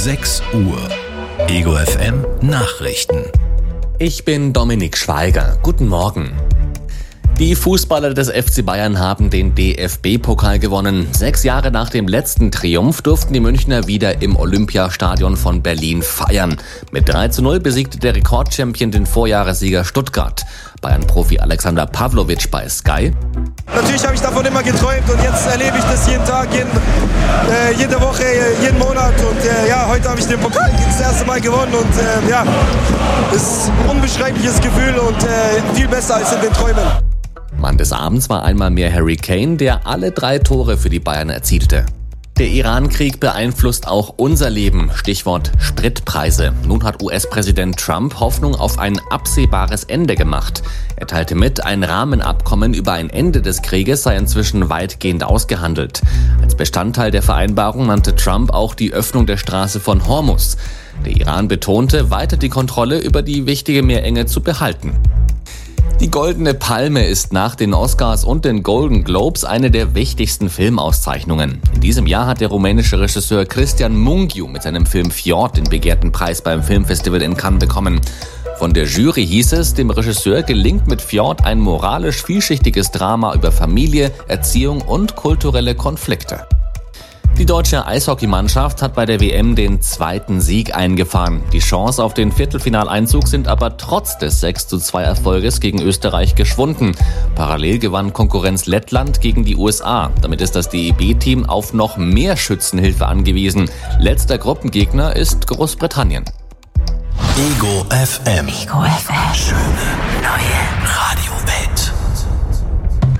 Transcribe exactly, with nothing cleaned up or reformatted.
sechs Uhr. Ego F M Nachrichten. Ich bin Dominik Schweiger. Guten Morgen. Die Fußballer des F C Bayern haben den D F B-Pokal gewonnen. Sechs Jahre nach dem letzten Triumph durften die Münchner wieder im Olympiastadion von Berlin feiern. Mit drei zu null besiegte der Rekordchampion den Vorjahressieger Stuttgart. Bayern-Profi Alexander Pavlovic bei Sky. Natürlich habe ich davon immer geträumt und jetzt erlebe ich das jeden Tag, jeden, äh, jede Woche, jeden Monat. Und äh, ja, heute habe ich den Pokal das erste Mal gewonnen und äh, ja, das ist ein unbeschreibliches Gefühl und äh, viel besser als in den Träumen. Mann des Abends war einmal mehr Harry Kane, der alle drei Tore für die Bayern erzielte. Der Iran-Krieg beeinflusst auch unser Leben. Stichwort Spritpreise. Nun hat U S-Präsident Trump Hoffnung auf ein absehbares Ende gemacht. Er teilte mit, ein Rahmenabkommen über ein Ende des Krieges sei inzwischen weitgehend ausgehandelt. Als Bestandteil der Vereinbarung nannte Trump auch die Öffnung der Straße von Hormuz. Der Iran betonte, weiter die Kontrolle über die wichtige Meerenge zu behalten. Die Goldene Palme ist nach den Oscars und den Golden Globes eine der wichtigsten Filmauszeichnungen. In diesem Jahr hat der rumänische Regisseur Cristian Mungiu mit seinem Film Fjord den begehrten Preis beim Filmfestival in Cannes bekommen. Von der Jury hieß es, dem Regisseur gelingt mit Fjord ein moralisch vielschichtiges Drama über Familie, Erziehung und kulturelle Konflikte. Die deutsche Eishockeymannschaft hat bei der W M den zweiten Sieg eingefahren. Die Chance auf den Viertelfinaleinzug sind aber trotz des sechs zu zwei Erfolges gegen Österreich geschwunden. Parallel gewann Konkurrenz Lettland gegen die U S A. Damit ist das D E B-Team auf noch mehr Schützenhilfe angewiesen. Letzter Gruppengegner ist Großbritannien. Ego F M. Ego F M. Schöne neue Radiowelt.